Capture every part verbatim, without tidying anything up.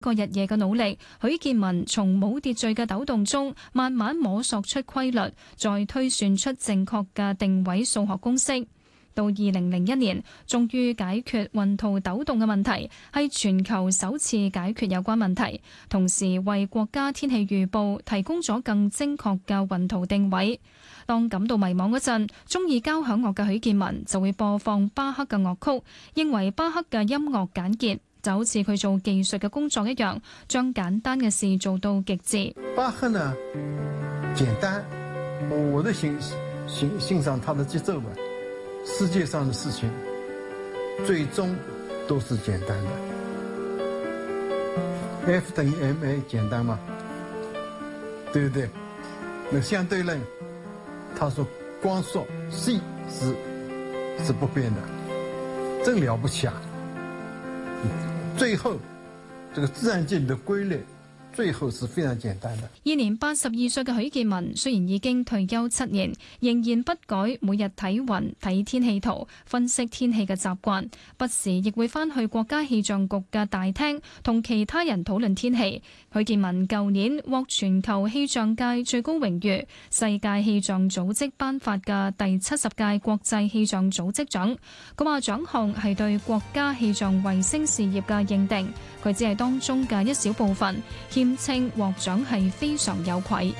個日夜嘅努力，許建文從冇秩序嘅抖動中慢慢摸索出規律，再推算出正確嘅定位數學公式。到二零零一年，終於解決運圖抖動嘅問題，係全球首次解決有關問題，同時為國家天氣預報提供咗更精確嘅運圖定位。當感到迷茫嗰陣，中意交響樂嘅許建文就會播放巴赫嘅樂曲，認為巴赫嘅音樂簡潔，就好似佢做技術嘅工作一樣，將簡單嘅事做到極致。 巴赫呢，簡單，我的欣欣欣賞他的節奏吧。世界上的事情，最終都是簡單的。F 等於 ma 簡單嗎？對不對？那相對論，他說光速 c 是是不變的，真了不起啊！最後，這個自然界的規律，最後是非常簡單的。 現年八十二歲嘅許建文，雖然已經退休七年，仍然不改每日睇雲、睇天氣圖、分析天氣嘅習慣，不時亦會返去國家氣象局嘅大廳，同其他人討論天氣。許建文舊年獲全球氣象界最高榮譽世界氣象組織頒發嘅第七十屆國際氣象組織獎。佢話獎項係對國家氣象衛星事業嘅認定，佢只係當中嘅一小部分，謙稱獲獎係非常有愧。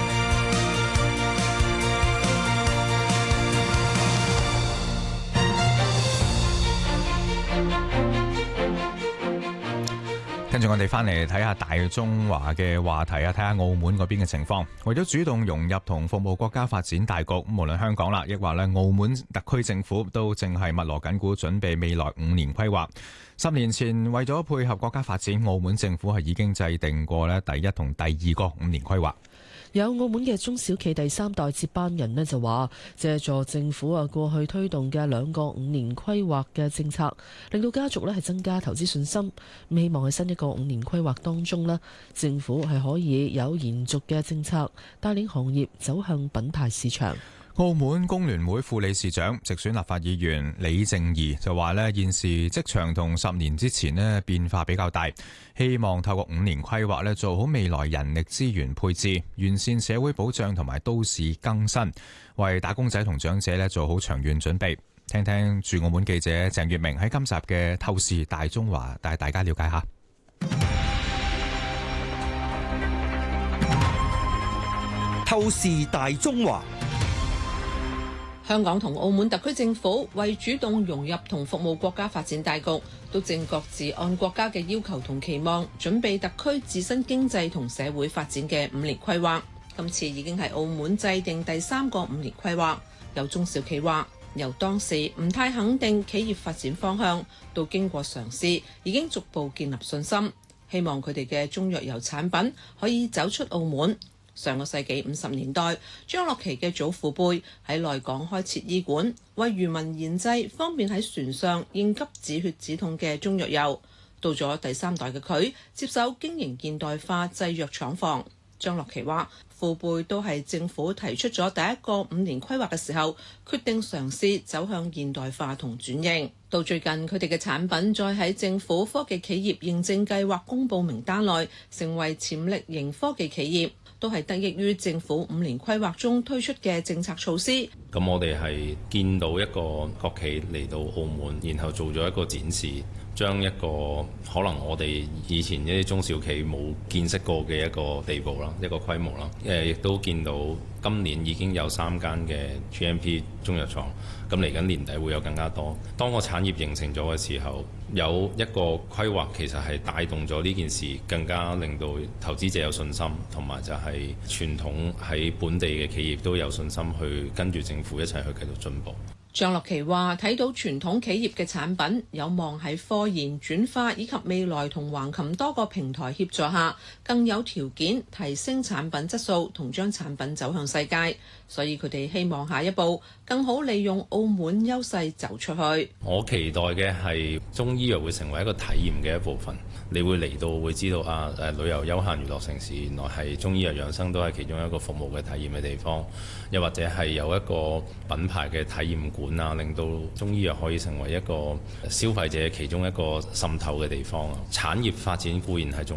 跟住我哋翻嚟睇下大中華嘅話題啊，睇下澳門嗰邊嘅情況。為咗主動融入同服務國家發展大局，無論香港啦，亦或咧澳門特區政府都正係密鑼緊鼓準備未來五年規劃。十年前為咗配合國家發展，澳門政府係已經制定過咧第一同第二個五年規劃。 有澳門嘅中小企第三代接班人呢就話，借助政府啊過去推動嘅兩個五年規劃嘅政策，令到家族呢係增加投資信心。咁希望喺新一個五年規劃當中呢，政府係可以有延續嘅政策，帶領行業走向品牌市場。 澳門工聯會副理事長、直選立法議員李靜儀就話咧，現時職場同十年之前咧變化比較大，希望透過五年規劃咧做好未來人力資源配置，完善社會保障同埋都市更新，為打工仔同長者咧做好長遠準備。聽聽駐澳門記者鄭月明喺今集嘅透視大中華帶大家了解下。 透視大中華。 香港同澳門特區政府為主動融入同服務國家發展大局，都正各自按國家嘅要求同期望，準備特區自身經濟同社會發展嘅五年規劃。今次已經係澳門制定第三個五年規劃。有中小企話，由當時唔太肯定企業發展方向，到經過嘗試，已經逐步建立信心，希望佢哋嘅中藥油產品可以走出澳門。上個世紀五十年代，張樂琪嘅祖父輩喺內港開設醫館，為漁民研製方便喺船上應急止血止痛嘅中藥油。到咗第三代嘅佢，接手經營現代化製藥廠房。張樂琪話：父輩都係政府提出咗第一個五年規劃嘅時候，決定嘗試走向現代化同轉型。到最近，佢哋嘅產品再喺政府科技企業認證計劃公佈名單內，成為潛力型科技企業。都係得益於政府五年規劃中推出嘅政策措施。 咁我哋係見到一個國企嚟到澳門，然後做咗一個展示，將一個可能我哋以前一啲中小企冇見識過嘅一個地步啦，一個規模啦。誒，亦都見到今年已經有三間嘅 G M P 中藥廠，咁嚟緊年底會有更加多。當個產業形成咗嘅時候，有一個規劃其實係帶動咗呢件事，更加令到投資者有信心，同埋就係傳統喺本地嘅企業都有信心去跟住政府一齊去繼續進步。 張樂琪話：睇到傳統企業嘅產品有望喺科研轉化以及未來同橫琴多個平台協助下，更有條件提升產品質素同將產品走向世界。所以佢哋希望下一步更好利用澳門優勢走出去。 我期待嘅係中醫藥會成為一個體驗嘅一部分。你會嚟到會知道啊，誒旅遊休閒娛樂城市原來係中醫藥養生都係其中一個服務嘅體驗嘅地方，又或者係有一個品牌嘅體驗館。 管啊，令到中醫藥可以成為一個消費者其中一個滲透嘅地方啊。產業發展固然係重